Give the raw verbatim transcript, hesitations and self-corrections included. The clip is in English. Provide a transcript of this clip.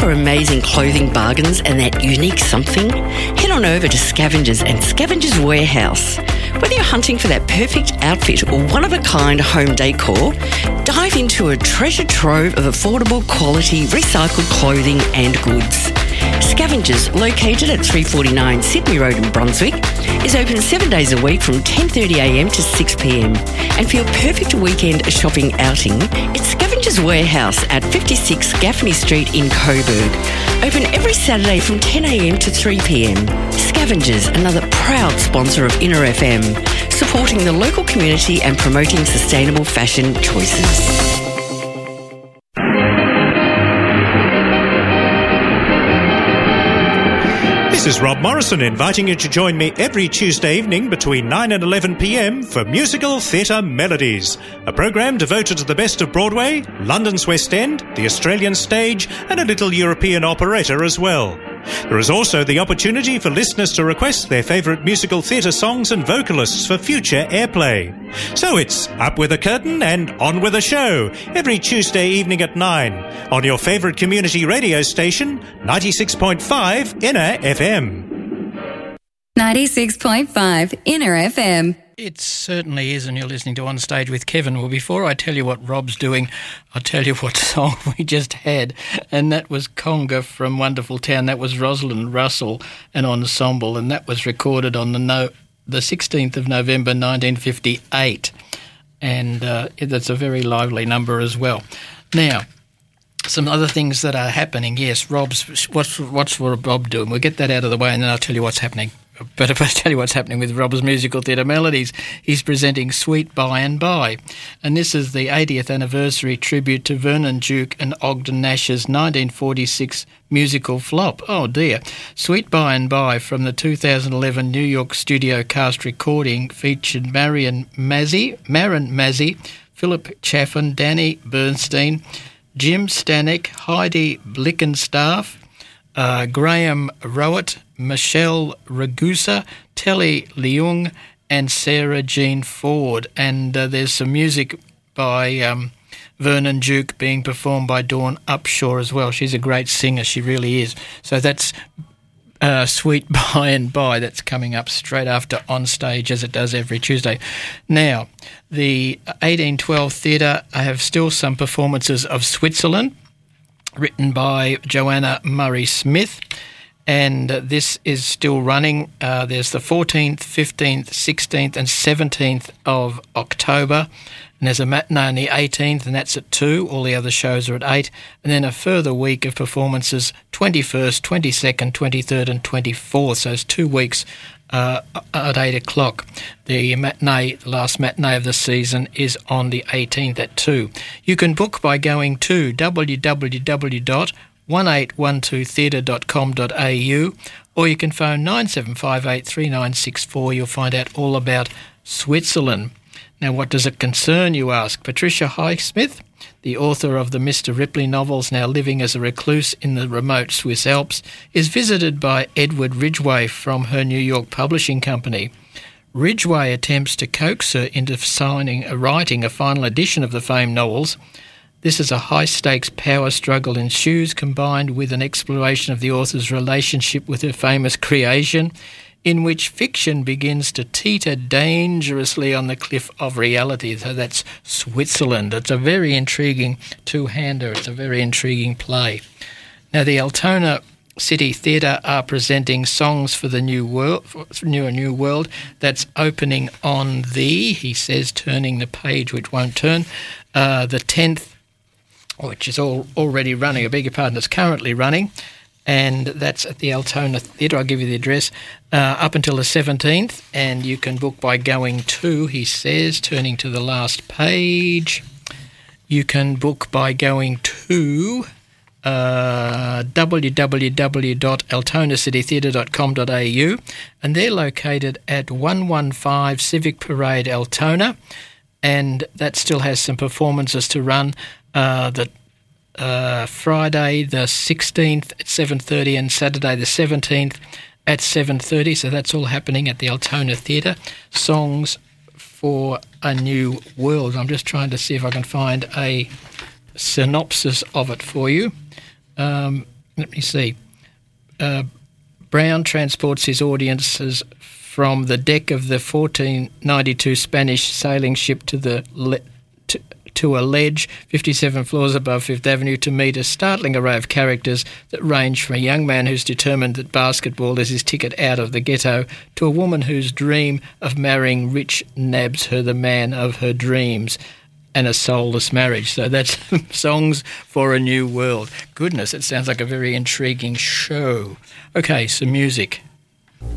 for amazing clothing bargains and that unique something? Head on over to Scavengers and Scavengers Warehouse. Whether you're hunting for that perfect outfit or one-of-a-kind home decor, dive into a treasure trove of affordable quality recycled clothing and goods. Scavengers, located at three forty-nine Sydney Road in Brunswick, is open seven days a week from ten thirty a m to six p m. And for your perfect weekend shopping outing, it's Scavengers Warehouse at fifty-six Gaffney Street in Coburg. Open every Saturday from ten a m to three p m. Scavengers, another proud sponsor of Inner F M, supporting the local community and promoting sustainable fashion choices. This is Rob Morrison inviting you to join me every Tuesday evening between nine and eleven p m for Musical Theatre Melodies, a programme devoted to the best of Broadway, London's West End, the Australian stage and a little European operetta as well. There is also the opportunity for listeners to request their favourite musical theatre songs and vocalists for future airplay. So it's up with a curtain and on with a show every Tuesday evening at nine on your favourite community radio station, ninety-six point five Inner F M. ninety-six point five Inner F M. It certainly is, and you're listening to On Stage with Kevin. Well, before I tell you what Rob's doing, I'll tell you what song we just had, and that was Conga from Wonderful Town. That was Rosalind Russell and Ensemble, and that was recorded on the no, the sixteenth of November nineteen fifty-eight, and uh, that's a very lively number as well. Now, some other things that are happening. Yes, Rob's what's what's Rob doing? We'll get that out of the way, and then I'll tell you what's happening. But if I tell you what's happening with Rob's Musical Theatre Melodies, he's presenting Sweet By and By. And this is the eightieth anniversary tribute to Vernon Duke and Ogden Nash's nineteen forty-six musical flop. Oh dear. Sweet By and By from the two thousand eleven New York studio cast recording featured Marion Mazzie, Marin Mazzie, Philip Chaffin, Danny Bernstein, Jim Stanek, Heidi Blickenstaff, uh, Graham Rowett, Michelle Ragusa, Telly Leung and Sarah Jean Ford. And uh, there's some music by um, Vernon Duke being performed by Dawn Upshaw as well. She's a great singer, she really is. So that's uh, Sweet By and By. That's coming up straight after On Stage, as it does every Tuesday. Now, the eighteen twelve Theatre have still some performances of Switzerland, written by Joanna Murray Smith. And uh, this is still running. Uh, there's the fourteenth, fifteenth, sixteenth and seventeenth of October. And there's a matinee on the eighteenth, and that's at two. All the other shows are at eight. And then a further week of performances, twenty-first, twenty-second, twenty-third and twenty-fourth. So it's two weeks uh, at eight o'clock. The matinee, the last matinee of the season, is on the eighteenth at two. You can book by going to w w w dot one eight one two theatre dot com dot a u, or you can phone nine seven five eight three nine six four. You'll find out all about Switzerland. Now, what does it concern, you ask? Patricia Highsmith, the author of the Mister Ripley novels, now living as a recluse in the remote Swiss Alps, is visited by Edward Ridgway from her New York publishing company. Ridgway attempts to coax her into signing, uh, writing a final edition of the famed novels. This is a high-stakes power struggle ensues, combined with an exploration of the author's relationship with her famous creation, in which fiction begins to teeter dangerously on the cliff of reality. So that's Switzerland. It's a very intriguing two-hander. It's a very intriguing play. Now, the Altona City Theatre are presenting Songs for the New World, New New World. That's opening on the, he says, turning the page, which won't turn, uh, the tenth, which is all already running. I beg your pardon, it's currently running, and that's at the Altona Theatre. I'll give you the address, uh, up until the seventeenth, and you can book by going to, he says, turning to the last page, you can book by going to uh, w w w dot altona city theatre dot com dot a u, and they're located at one one five Civic Parade, Altona, and that still has some performances to run. Uh, the uh, Friday the sixteenth at seven thirty and Saturday the seventeenth at seven thirty. So that's all happening at the Altona Theatre. Songs for a New World. I'm just trying to see if I can find a synopsis of it for you. Um, let me see. Uh, Brown transports his audiences from the deck of the fourteen ninety-two Spanish sailing ship to the le- to, to a ledge fifty-seven floors above Fifth Avenue to meet a startling array of characters that range from a young man who's determined that basketball is his ticket out of the ghetto to a woman whose dream of marrying rich nabs her the man of her dreams and a soulless marriage. So that's Songs for a New World. Goodness, it sounds like a very intriguing show. Okay, some music.